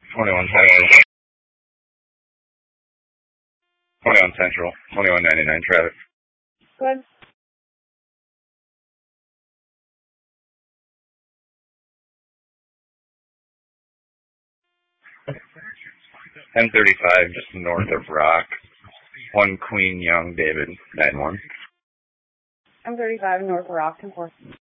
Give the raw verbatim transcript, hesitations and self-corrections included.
twenty-one Central. twenty-one Central. twenty-one ninety-nine traffic. Good. ten thirty-five, just north of Rock. One Queen Young David, nine one. M thirty-five, North Rock, ten four.